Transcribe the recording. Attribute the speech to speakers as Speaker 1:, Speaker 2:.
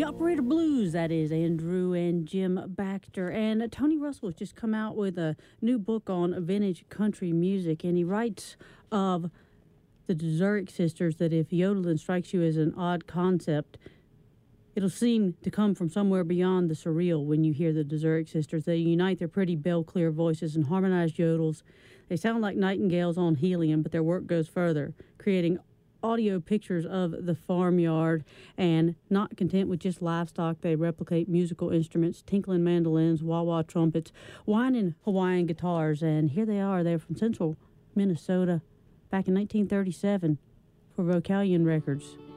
Speaker 1: The Operator Blues, that is Andrew and Jim Baxter. And Tony Russell has just come out with a new book on vintage country music, and he writes of the Zurich sisters that if yodeling strikes you as an odd concept, it'll seem to come from somewhere beyond the surreal when you hear the Zurich sisters. They unite their pretty bell-clear voices and harmonized yodels. They sound like nightingales on helium, but their work goes further, creating audio pictures of the farmyard. And not content with just livestock, they replicate musical instruments, tinkling mandolins, wah-wah trumpets, whining Hawaiian guitars. And here they are. They're from central Minnesota back in 1937 for Vocalion Records.